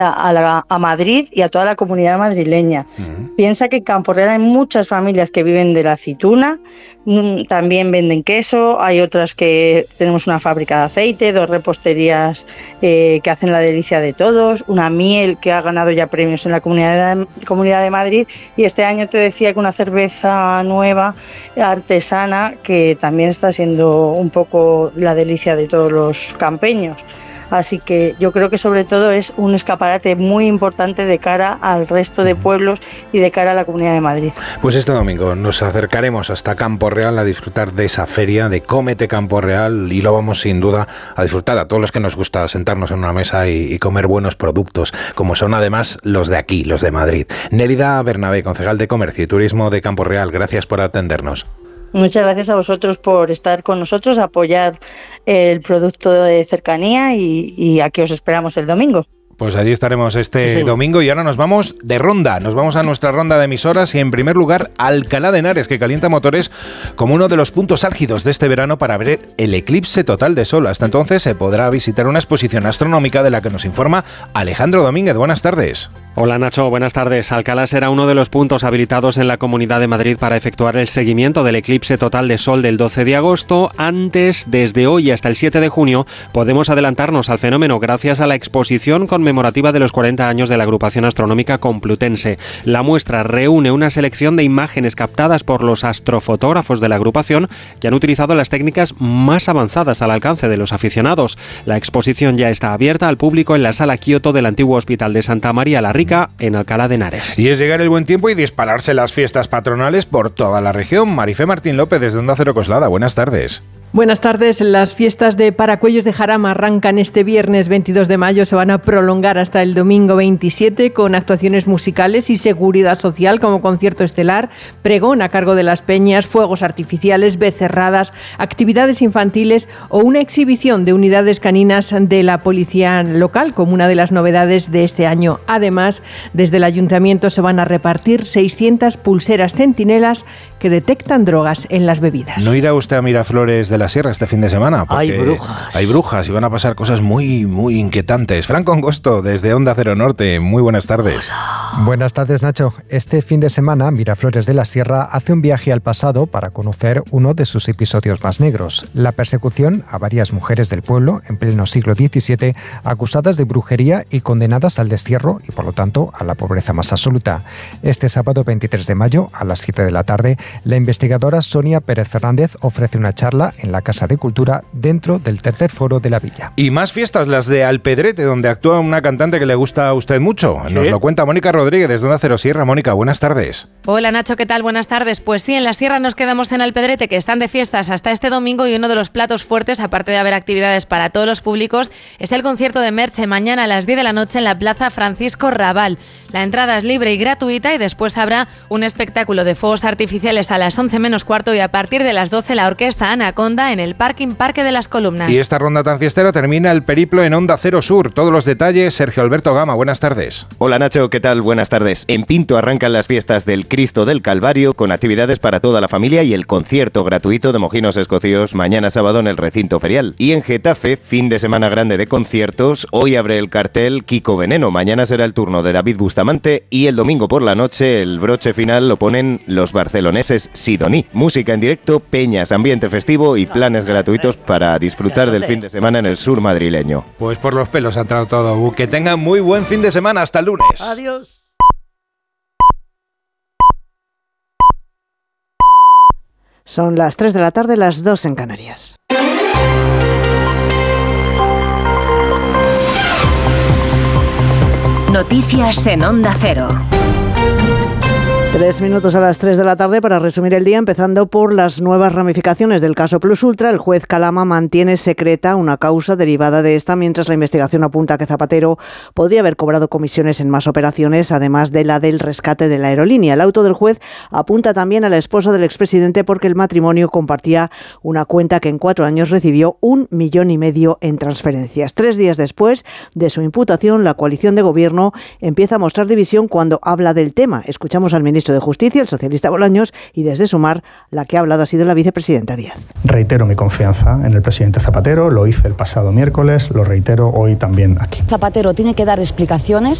a Madrid y a toda la comunidad madrileña. Piensa que en Campo Real hay muchas familias que viven de la aceituna, también venden queso, hay otras que tenemos una fábrica de aceite, 2 reposterías que hacen la delicia de todos, una miel que ha ganado ya premios en la Comunidad de Madrid, y este año te decía que una cerveza nueva, artesana, que también está siendo un poco la delicia de todos los campeños. Así que yo creo que sobre todo es un escaparate muy importante de cara al resto de pueblos y de cara a la Comunidad de Madrid. Pues este domingo nos acercaremos hasta Campo Real a disfrutar de esa feria de Cómete Campo Real, y lo vamos sin duda a disfrutar a todos los que nos gusta sentarnos en una mesa y comer buenos productos, como son además los de aquí, los de Madrid. Nélida Bernabé, concejal de Comercio y Turismo de Campo Real, gracias por atendernos. Muchas gracias a vosotros por estar con nosotros, apoyar el producto de cercanía y aquí os esperamos el domingo. Pues allí estaremos este domingo, y ahora nos vamos de ronda. Nos vamos a nuestra ronda de emisoras y en primer lugar Alcalá de Henares, que calienta motores como uno de los puntos álgidos de este verano para ver el eclipse total de sol. Hasta entonces se podrá visitar una exposición astronómica de la que nos informa Alejandro Domínguez. Buenas tardes. Hola Nacho, buenas tardes. Alcalá será uno de los puntos habilitados en la Comunidad de Madrid para efectuar el seguimiento del eclipse total de sol del 12 de agosto. Antes, desde hoy hasta el 7 de junio, podemos adelantarnos al fenómeno gracias a la exposición conmemorativa de los 40 años de la Agrupación Astronómica Complutense. La muestra reúne una selección de imágenes captadas por los astrofotógrafos de la agrupación, que han utilizado las técnicas más avanzadas al alcance de los aficionados. La exposición ya está abierta al público en la Sala Kioto del antiguo Hospital de Santa María la Rica, en Alcalá de Henares. Y es llegar el buen tiempo y dispararse las fiestas patronales por toda la región. Marifé Martín López, desde Onda Cero Coslada. Buenas tardes. Buenas tardes. Las fiestas de Paracuellos de Jarama arrancan este viernes 22 de mayo, se van a prolongar hasta el domingo 27 con actuaciones musicales y seguridad social como concierto estelar, pregón a cargo de las peñas, fuegos artificiales, becerradas, actividades infantiles o una exhibición de unidades caninas de la policía local como una de las novedades de este año. Además, desde el ayuntamiento se van a repartir 600 pulseras centinelas que detectan drogas en las bebidas. ¿No irá usted a Miraflores de la Sierra este fin de semana? Hay brujas. Hay brujas y van a pasar cosas muy, muy inquietantes. Franco Angosto, desde Onda Cero Norte. Muy buenas tardes. Buenas tardes, Nacho. Este fin de semana, Miraflores de la Sierra hace un viaje al pasado para conocer uno de sus episodios más negros: la persecución a varias mujeres del pueblo en pleno siglo XVII, acusadas de brujería y condenadas al destierro y, por lo tanto, a la pobreza más absoluta. Este sábado 23 de mayo, a las 7 de la tarde, la investigadora Sonia Pérez Fernández ofrece una charla en la Casa de Cultura dentro del tercer foro de la villa. Y más fiestas, las de Alpedrete, donde actúa una cantante que le gusta a usted mucho. ¿Sí? Nos lo cuenta Mónica Rodríguez, desde Onda Cero Sierra. Mónica, buenas tardes. Hola Nacho, ¿qué tal? Buenas tardes. Pues sí, en la Sierra nos quedamos en Alpedrete, que están de fiestas hasta este domingo, y uno de los platos fuertes, aparte de haber actividades para todos los públicos, es el concierto de Merche mañana a las 10 de la noche en la Plaza Francisco Rabal. La entrada es libre y gratuita, y después habrá un espectáculo de fuegos artificiales a las 11 menos cuarto, y a partir de las 12 la orquesta Anaconda en el Parque de las Columnas. Y esta ronda tan fiestera termina el periplo en Onda Cero Sur. Todos los detalles, Sergio Alberto Gama. Buenas tardes. Hola Nacho, ¿qué tal? Buenas tardes. En Pinto arrancan las fiestas del Cristo del Calvario, con actividades para toda la familia y el concierto gratuito de Mojinos Escocíos mañana sábado en el recinto ferial. Y en Getafe, fin de semana grande de conciertos. Hoy abre el cartel Kiko Veneno, mañana será el turno de David Bustamante, y el domingo por la noche el broche final lo ponen los barceloneses Sidoní. Música en directo, peñas, ambiente festivo y planes gratuitos para disfrutar del fin de semana en el sur madrileño. Pues por los pelos ha entrado todo. Que tengan muy buen fin de semana. Hasta el lunes. Adiós. Son las 3 de la tarde, las 2 en Canarias. Noticias en Onda Cero. 3 minutos a las 3 de la tarde para resumir el día, empezando por las nuevas ramificaciones del caso Plus Ultra. El juez Calama mantiene secreta una causa derivada de esta, mientras la investigación apunta que Zapatero podría haber cobrado comisiones en más operaciones, además de la del rescate de la aerolínea. El auto del juez apunta también a la esposa del expresidente, porque el matrimonio compartía una cuenta que en 4 años recibió 1,5 millones en transferencias. 3 días después de su imputación, la coalición de gobierno empieza a mostrar división cuando habla del tema. Escuchamos al ministro ministro de Justicia, el socialista Bolaños, y desde Sumar, la que ha hablado ha sido la vicepresidenta Díaz. Reitero mi confianza en el presidente Zapatero, lo hice el pasado miércoles, lo reitero hoy también aquí. Zapatero tiene que dar explicaciones